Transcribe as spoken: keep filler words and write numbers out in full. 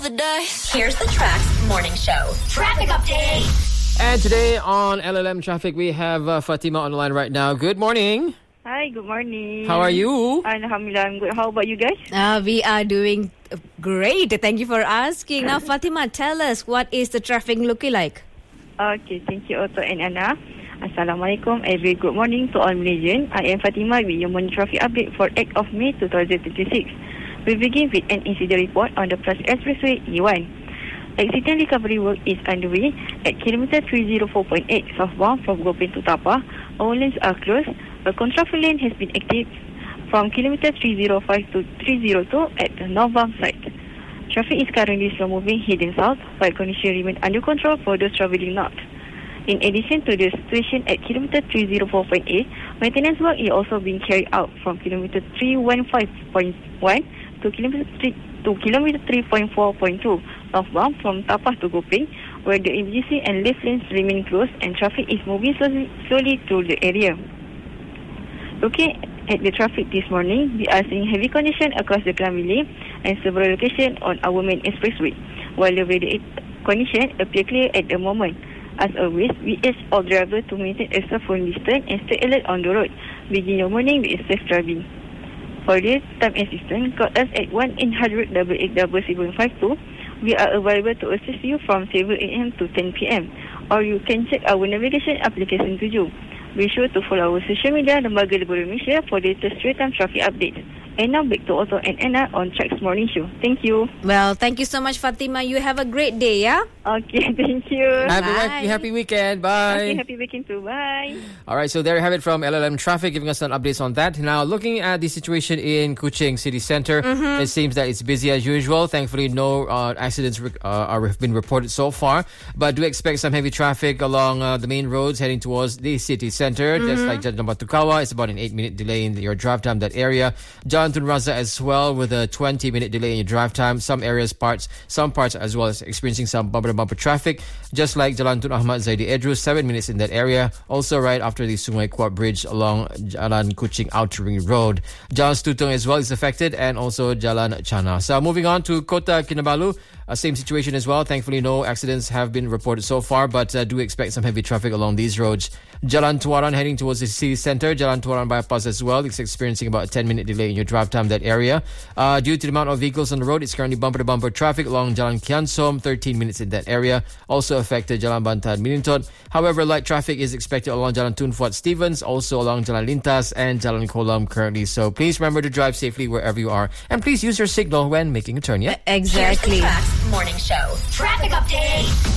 the dice. Here's the Tracks Morning Show Traffic Update. And today on L L M Traffic, we have uh, Fatima on the line right now. Good morning. Hi, good morning. How are you? Alhamdulillah, I'm good. How about you guys? Uh, we are doing great. Thank you for asking. Now, Fatima, tell us, what is the traffic looking like? Okay, thank you, Otto and Anna. Assalamualaikum. A very good morning to all Malaysians. I am Fatima with your morning traffic update for eighth of May twenty twenty-six. We begin with an incident report on the Plus Expressway E one. Accident recovery work is underway at kilometer three oh four point eight southbound from Gopeng to Tapa. All lanes are closed. A contraflow lane has been active from kilometer three oh five to three oh two at the northbound side. Traffic is currently slow moving heading south, while conditions remain under control for those travelling north. In addition to the situation at kilometer three oh four point eight, maintenance work is also being carried out from kilometer three fifteen point one to kilometer three to kilometer three point four point two northbound from Tapah to Gopeng, where the emergency and left lanes remain closed and traffic is moving slowly, slowly through the area. Looking at the traffic this morning, we are seeing heavy condition across the Klang Valley and several locations on our main expressway, while the weather condition appear clear at the moment. As always, we urge all drivers to maintain a safe distance and stay alert on the road. Begin your morning with safe driving. For this time assistance, call us at one eight hundred eight eight seven seven five two. We are available to assist you from seven a.m. to ten p.m. Or you can check our navigation application to you. Be sure to follow our social media, Lembaga Liburan Malaysia, for the latest straight-time traffic updates. And now back to Otto and Anna on Tracks Morning Show. Thank you. Well, thank you so much, Fatima. You have a great day, yeah? Okay, thank you. Have a Bye. happy, happy weekend. Bye. Okay, happy weekend too. Bye. All right, so there you have it from L L M Traffic, giving us some updates on that. Now, looking at the situation in Kuching City Centre, mm-hmm. it seems that it's busy as usual. Thankfully, no uh, accidents uh, are, have been reported so far, but do expect some heavy traffic along uh, the main roads heading towards the city centre. Mm-hmm. Just like Jalan Batu Kawah, it's about an eight-minute delay in your drive time, that area. Jalan Tun Razak as well, with a twenty-minute delay in your drive time. Some areas, parts, some parts as well as experiencing some bumper-to-bumper traffic. Just like Jalan Tun Ahmad Zaidi Edrus, seven minutes in that area. Also right after the Sungai Kuat Bridge along Jalan Kuching Outer Ring Road. Jalan Stutong as well is affected, and also Jalan Chana. So moving on to Kota Kinabalu, uh, same situation as well. Thankfully, no accidents have been reported so far, but uh, do expect some heavy traffic along these roads. Jalan Tuaran heading towards the city centre. Jalan Tuaran bypass as well. It's experiencing about a ten-minute delay in your drive time, that area. Uh, due to the amount of vehicles on the road, it's currently bumper-to-bumper traffic along Jalan Kiansom, thirteen minutes in that area. Also affected Jalan Bantan Milintot. However, light traffic is expected along Jalan Tun Fuad Stevens, also along Jalan Lintas and Jalan Kolam currently. So please remember to drive safely wherever you are. And please use your signal when making a turn, yeah? Exactly. Here's the Tracks Morning Show Traffic Update.